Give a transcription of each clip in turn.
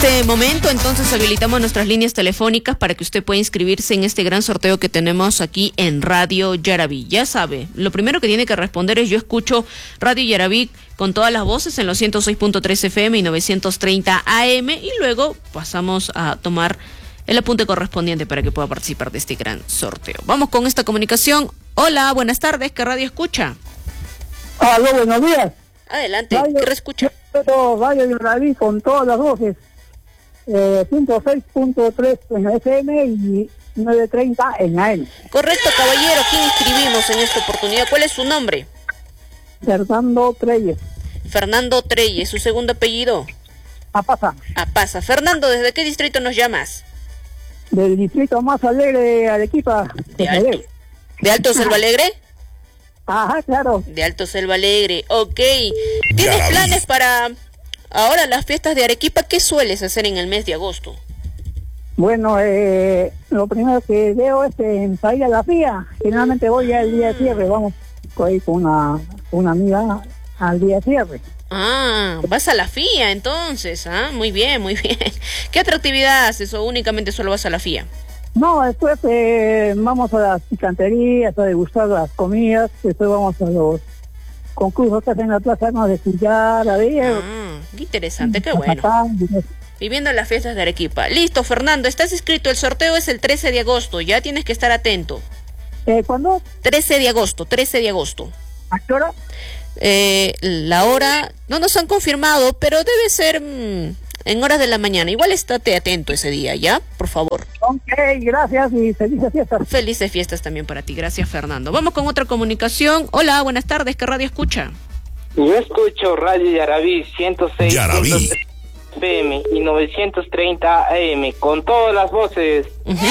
este momento, entonces, habilitamos nuestras líneas telefónicas para que usted pueda inscribirse en este gran sorteo que tenemos aquí en Radio Yaraví. Ya sabe, lo primero que tiene que responder es: yo escucho Radio Yaraví con todas las voces en los 106.3 FM y 930 AM, y luego pasamos a tomar el apunte correspondiente para que pueda participar de este gran sorteo. Vamos con esta comunicación. Hola, buenas tardes, ¿qué radio escucha? Aló, buenos días. Adelante, ¿qué escucha? Radio Yaraví con todas las voces, 106.3 en FM y 930 en AM. Correcto, caballero. ¿Quién inscribimos en esta oportunidad? ¿Cuál es su nombre? Fernando Treyes. Fernando Treyes. ¿Su segundo apellido? Apaza. Apaza. Fernando, ¿desde qué distrito nos llamas? Del distrito más alegre de Arequipa. ¿De Alto Selva Alegre? Ajá, claro. De Alto Selva Alegre, ok. ¿Tienes planes para ahora las fiestas de Arequipa? ¿Qué sueles hacer en el mes de agosto? Bueno, lo primero que veo es salir a la FIA. Generalmente voy ya el día de cierre. Vamos ahí con una amiga al día de cierre. Ah, vas a la FIA entonces. Ah, muy bien, muy bien. ¿Qué otra actividad haces o únicamente solo vas a la FIA? No, después vamos a las picanterías, a degustar las comidas. Después vamos a los concursos que hacen en la plaza de Sillar, qué interesante, qué bueno. Viviendo las fiestas de Arequipa. Listo, Fernando, estás inscrito. El sorteo es el 13 de agosto. Ya tienes que estar atento. ¿Cuándo? 13 de agosto. ¿A qué hora? La hora no nos han confirmado, pero debe ser en horas de la mañana. Igual estate atento ese día, ¿ya? Por favor. Ok, gracias y felices fiestas. Felices fiestas también para ti. Gracias, Fernando. Vamos con otra comunicación. Hola, buenas tardes. ¿Qué radio escucha? Yo escucho Radio Yaraví 106 FM y 930 AM con todas las voces.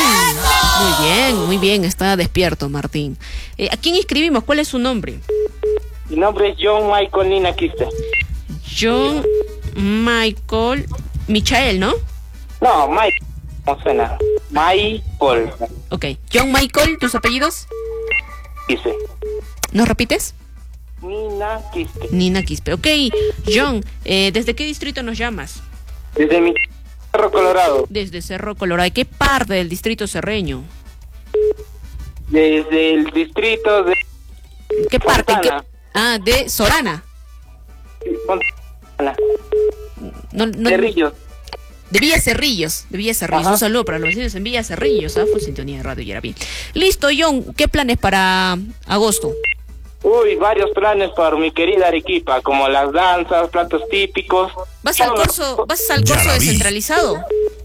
Muy bien. Está despierto, Martín. ¿A quién inscribimos? ¿Cuál es su nombre? Mi nombre es John Michael Nina Quiste. John Michael Michael, ¿no? No, Michael. ¿Cómo suena? Michael. Ok. John Michael, ¿tus apellidos? Quiste. ¿Nos repites? Nina Quiste. Nina Quispe. Ok, John, ¿desde qué distrito nos llamas? Desde mi Cerro Colorado. Desde Cerro Colorado. ¿Qué parte del distrito serreño? Desde el distrito de... ¿Qué parte? De Sorana. Fontana. No, Cerrillos. De Villa Cerrillos. Un saludo para los vecinos en Villa Cerrillos. Fue sintonía de Radio Yaraví. Listo, John, ¿qué planes para agosto? Uy, varios planes para mi querida Arequipa, como las danzas, platos típicos. ¿Vas al curso descentralizado?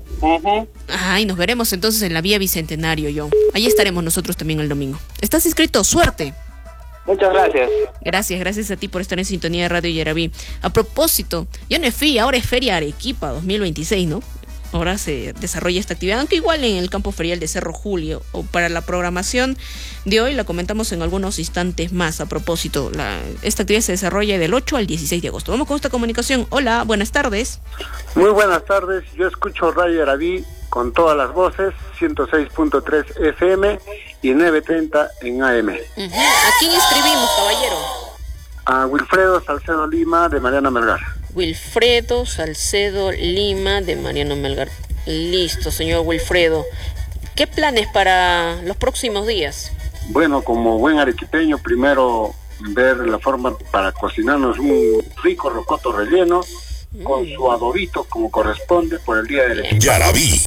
Ay, nos veremos entonces en la Vía Bicentenario, John. Ahí estaremos nosotros también el domingo. ¿Estás inscrito? ¡Suerte! Muchas gracias. Gracias a ti por estar en sintonía de Radio Yaraví. A propósito, ya no es FIA, ahora es Feria Arequipa 2026, ¿no? Ahora se desarrolla esta actividad, aunque igual en el campo ferial de Cerro Julio. O para la programación de hoy la comentamos en algunos instantes más. A propósito, esta actividad se desarrolla del 8 al 16 de agosto. Vamos con esta comunicación. Hola, buenas tardes. Muy buenas tardes, yo escucho Radio Yaraví con todas las voces, 106.3 FM y 930 en AM. ¿A quién inscribimos, caballero? A Wilfredo Salcedo Lima de Mariano Melgar. Wilfredo Salcedo Lima de Mariano Melgar. Listo, señor Wilfredo. ¿Qué planes para los próximos días? Bueno, como buen arequipeño, primero ver la forma para cocinarnos un rico rocoto relleno con su adobito como corresponde por el día del Yaraví.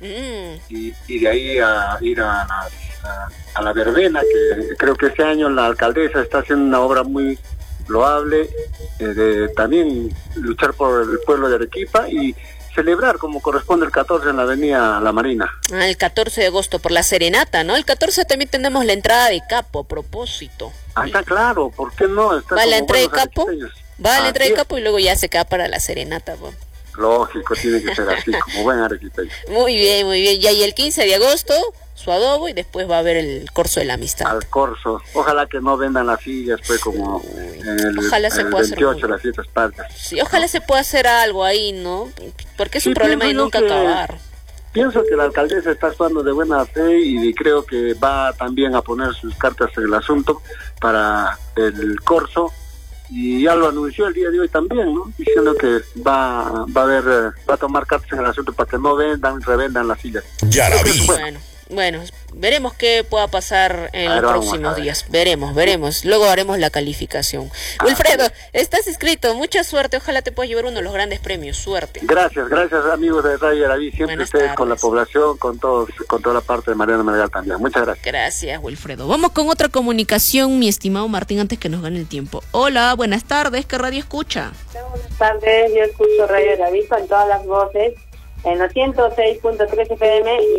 Y de ahí a ir a la verbena, que creo que este año la alcaldesa está haciendo una obra muy loable, de también luchar por el pueblo de Arequipa y celebrar como corresponde el 14 en la avenida La Marina. El 14 de agosto por la serenata, ¿no? El 14 también tenemos la entrada de Capo, a propósito. Está claro, ¿por qué no? Va la entrada de Capo, de Capo y luego ya se queda para la serenata, ¿no? Lógico, tiene que ser así, como buen arequipeño. Muy bien. Ya, y el 15 de agosto, su adobo, y después va a haber el corso de la amistad. Al corso. Ojalá que no vendan las sillas, pues, como en el 28, las fiestas patrias. Sí, ojalá se pueda hacer algo ahí, ¿no? Porque es un problema de nunca acabar. Pienso que la alcaldesa está actuando de buena fe y creo que va también a poner sus cartas en el asunto para el corso y ya lo anunció el día de hoy también, ¿no? Diciendo que va a tomar cartas en el asunto para que no revendan las sillas. Yaraví. Bueno, veremos qué pueda pasar en los próximos días. Veremos. Luego haremos la calificación. Wilfredo, estás inscrito. Mucha suerte. Ojalá te puedas llevar uno de los grandes premios. Suerte. Gracias amigos de Radio Yaraví. Siempre Buenas ustedes tardes. con la población, con todos, con toda la parte de Mariano Melgar también. Muchas gracias. Gracias, Wilfredo. Vamos con otra comunicación, mi estimado Martín, antes que nos gane el tiempo. Hola, buenas tardes. ¿Qué radio escucha? Buenas tardes. Yo escucho Radio Yaraví con todas las voces. En los 106.3 FM y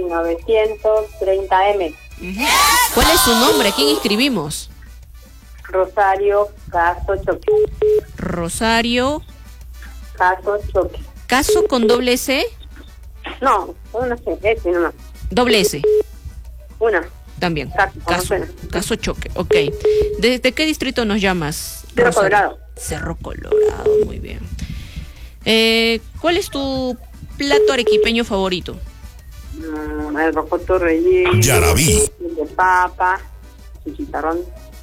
930 M. ¿Cuál es su nombre? ¿A quién escribimos? Rosario Caso Choque. Rosario Caso Choque. ¿Caso con doble S? No, una C, S nomás. Doble S. Una. También. Caso Caso Choque, ok. ¿Desde qué distrito nos llamas? Cerro Colorado. Cerro Colorado, muy bien. ¿Cuál es tu plato arequipeño favorito? El rocoto relleno. Yaraví. De papa. Su chicharrón.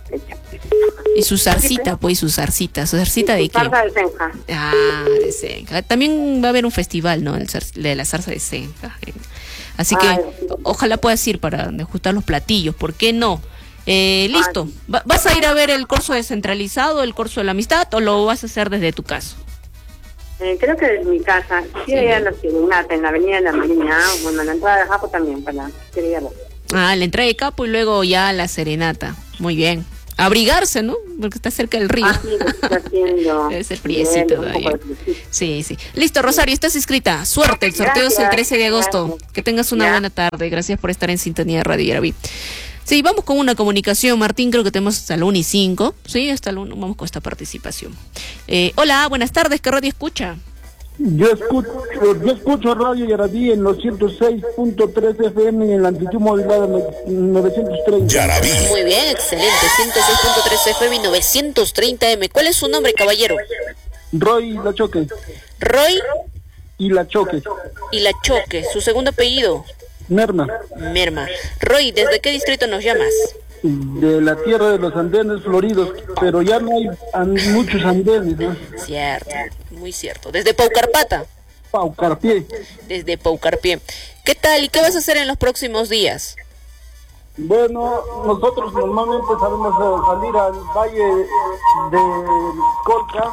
Y su zarcita, pues, su zarcita. ¿Su zarcita de qué? Zarza de Senja. Ah, de Senja. También va a haber un festival, ¿no? De la zarza de Senja. Así que ojalá puedas ir para ajustar los platillos. ¿Por qué no? Listo. ¿Vas a ir a ver el curso descentralizado, el curso de la amistad, o lo vas a hacer desde tu casa? Creo que desde mi casa. Quiero ir a la Serenata, en la Avenida de la Marina. Bueno, en la entrada de Japo también, quiero ir a la... La entrada de Capo y luego ya la Serenata. Muy bien. Abrigarse, ¿no? Porque está cerca del río. Sí, está haciendo. Debe ser friecito todavía. Sí. Listo, Rosario, estás inscrita. Suerte, el sorteo es el 13 de agosto. Gracias. Que tengas una buena tarde. Gracias por estar en sintonía de Radio Yaraví. Sí, vamos con una comunicación, Martín, creo que tenemos hasta la 1:05. Sí, hasta la 1, vamos con esta participación. Hola, buenas tardes, ¿qué radio escucha? Yo escucho Radio Yaraví en los 106.3 FM y en la amplitud modulada 930. Yaraví. Muy bien, excelente, 106.3 FM y 930 M. ¿Cuál es su nombre, caballero? Roy Lachoque. Roy y Lachoque. Y Lachoque, ¿su segundo apellido? Merma. Roy, ¿desde qué distrito nos llamas? De la tierra de los andenes floridos, pero ya no hay muchos andenes, ¿no? Cierto, muy cierto. ¿Desde Paucarpata? Paucarpie. Desde Paucarpie. ¿Qué tal y qué vas a hacer en los próximos días? Bueno, nosotros normalmente sabemos salir al valle de Colca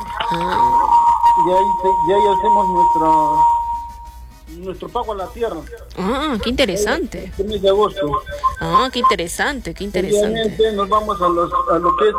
y ahí hacemos nuestro pago a la tierra. Qué interesante. El mes de agosto. Qué interesante. Obviamente nos vamos a lo que es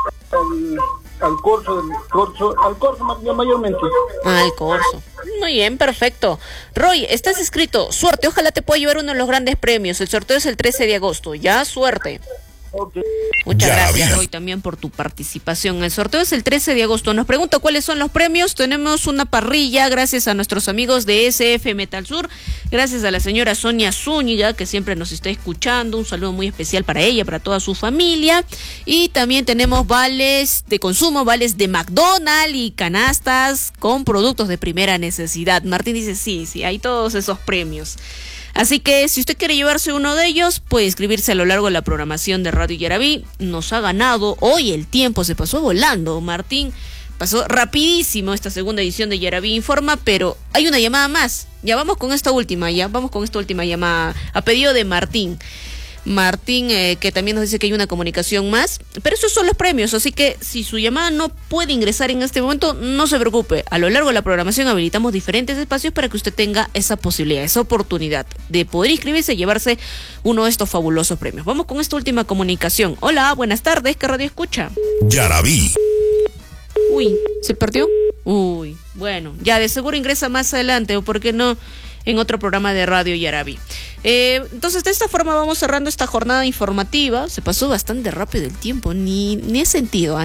al corso mayormente. Al corso. Muy bien, perfecto. Roy, estás inscrito. Suerte, ojalá te pueda llevar uno de los grandes premios. El sorteo es el 13 de agosto. Ya, suerte. Okay. Muchas gracias, Roy, también por tu participación. El sorteo es el 13 de agosto. Nos pregunta cuáles son los premios. Tenemos una parrilla gracias a nuestros amigos de SF Metal Sur, gracias a la señora Sonia Zúñiga, que siempre nos está escuchando. Un saludo muy especial para ella, para toda su familia. Y también tenemos vales de consumo, vales de McDonald's y canastas con productos de primera necesidad. Martín dice, sí, hay todos esos premios. Así que si usted quiere llevarse uno de ellos, puede inscribirse a lo largo de la programación de Radio Yaraví. Nos ha ganado hoy, el tiempo se pasó volando, Martín. Pasó rapidísimo esta segunda edición de Yaraví Informa, pero hay una llamada más. Ya vamos con esta última llamada a pedido de Martín. Martín, que también nos dice que hay una comunicación más, pero esos son los premios, así que si su llamada no puede ingresar en este momento, no se preocupe. A lo largo de la programación habilitamos diferentes espacios para que usted tenga esa posibilidad, esa oportunidad de poder inscribirse y llevarse uno de estos fabulosos premios. Vamos con esta última comunicación. Hola, buenas tardes, ¿qué radio escucha? Yaraví. Uy, ¿se perdió? Uy, bueno, ya de seguro ingresa más adelante, o por qué no, en otro programa de Radio Yaraví. Entonces, de esta forma vamos cerrando esta jornada informativa. Se pasó bastante rápido el tiempo, ni he sentido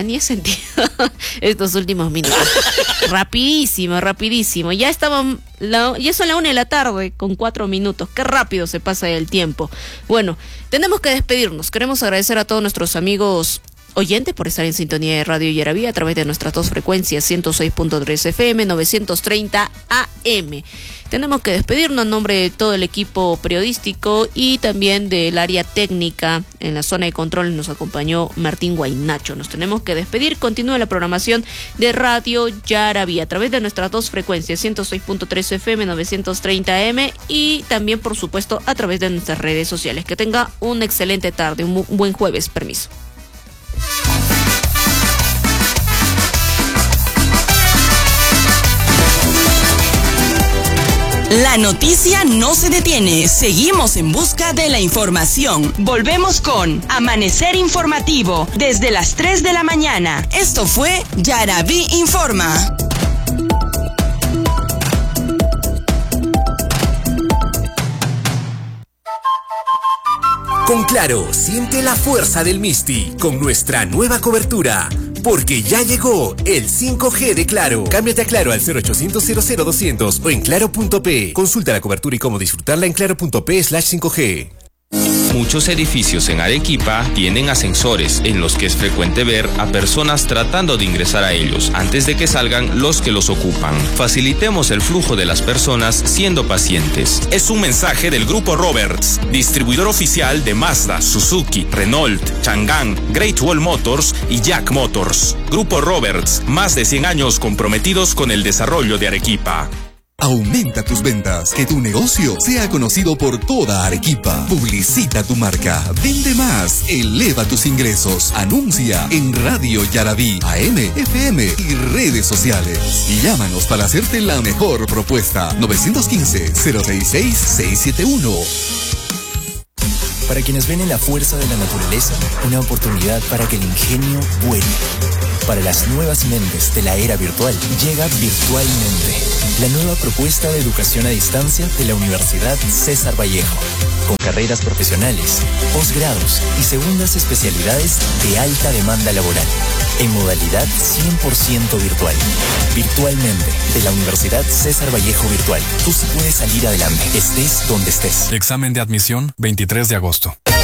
estos últimos minutos. Rapidísimo. Ya son la 1:00 p.m. con 4 minutos. Qué rápido se pasa el tiempo. Bueno, tenemos que despedirnos. Queremos agradecer a todos nuestros amigos oyentes, por estar en sintonía de Radio Yaraví a través de nuestras dos frecuencias, 106.3 FM, 930 AM. Tenemos que despedirnos en nombre de todo el equipo periodístico y también del área técnica. En la zona de control nos acompañó Martín Guaynacho. Nos tenemos que despedir. Continúa la programación de Radio Yaraví a través de nuestras dos frecuencias, 106.3 FM, 930 AM y también, por supuesto, a través de nuestras redes sociales. Que tenga una excelente tarde, un buen jueves. Permiso. La noticia no se detiene. Seguimos en busca de la información. Volvemos con Amanecer Informativo desde las 3 de la mañana. Esto fue Yaraví Informa. Con Claro, siente la fuerza del Misti con nuestra nueva cobertura. Porque ya llegó el 5G de Claro. Cámbiate a Claro al 0800 00200 o en claro.p. Consulta la cobertura y cómo disfrutarla en claro.p/5G. Muchos edificios en Arequipa tienen ascensores en los que es frecuente ver a personas tratando de ingresar a ellos antes de que salgan los que los ocupan. Facilitemos el flujo de las personas siendo pacientes. Es un mensaje del Grupo Roberts, distribuidor oficial de Mazda, Suzuki, Renault, Chang'an, Great Wall Motors y Jack Motors. Grupo Roberts, más de 100 años comprometidos con el desarrollo de Arequipa. Aumenta tus ventas, que tu negocio sea conocido por toda Arequipa. Publicita tu marca, vende más, eleva tus ingresos. Anuncia en Radio Yaraví, AM, FM y redes sociales. Y llámanos para hacerte la mejor propuesta. 915-066-671. Para quienes ven en la fuerza de la naturaleza, una oportunidad para que el ingenio vuele. Para las nuevas mentes de la era virtual, llega Virtualmente, la nueva propuesta de educación a distancia de la Universidad César Vallejo, con carreras profesionales, posgrados y segundas especialidades de alta demanda laboral, en modalidad 100% virtual. Virtualmente, de la Universidad César Vallejo Virtual. Tú sí puedes salir adelante, estés donde estés. Examen de admisión, 23 de agosto.